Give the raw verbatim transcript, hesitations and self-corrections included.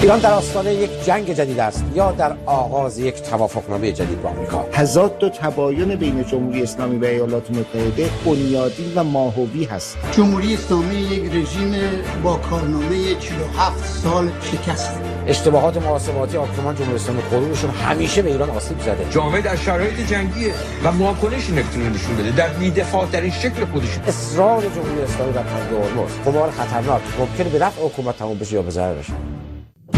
ایران در آستانه یک جنگ جدید است یا در آغاز یک توافقنامه جدید با آمریکا؟ تضاد و تباین بین جمهوری اسلامی و ایالات متحده بنیادین و ماهوی هست. جمهوری اسلامی یک رژیم با کارنامه چهل و هفت سال شکسته. اشتباهات محاسباتی حاکمان جمهوری اسلامی غرورشون همیشه به ایران آسیب زده. جامعه در شرایط جنگیه و واکنشی نمیتونه نشون بده در بی‌دفاع ترین شکل خودش. اصرار جمهوری اسلامی بر تنگ هرمز قمار خطرناک ممکنه به نفع حکومت تموم بشه یا به ضررش.